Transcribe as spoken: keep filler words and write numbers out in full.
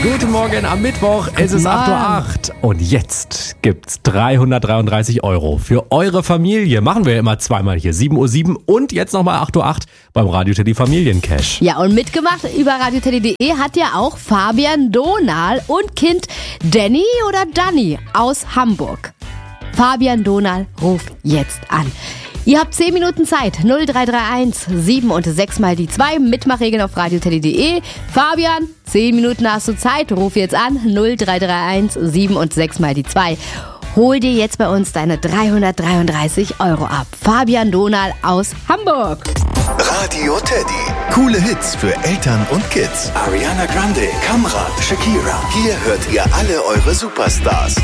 Guten Morgen am Mittwoch, es ist acht Uhr acht und jetzt gibt's dreihundertdreiunddreißig Euro für eure Familie. Machen wir immer zweimal hier, sieben Uhr sieben und jetzt nochmal acht Uhr acht beim Radio Teddy Familiencash. Ja, und mitgemacht über radioteddy punkt de hat ja auch Fabian Donal und Kind Danny oder Danny aus Hamburg. Fabian Donal, ruf jetzt an. Ihr habt zehn Minuten Zeit. null drei drei eins sieben und sechs mal die zwei. Mitmachregeln auf radioteddy punkt de. Fabian, zehn Minuten hast du Zeit. Ruf jetzt an. null drei drei eins sieben und sechs mal die zwei. Hol dir jetzt bei uns deine dreihundertdreiunddreißig Euro ab. Fabian Donal aus Hamburg. Radio Teddy. Coole Hits für Eltern und Kids. Ariana Grande, Kamran, Shakira. Hier hört ihr alle eure Superstars.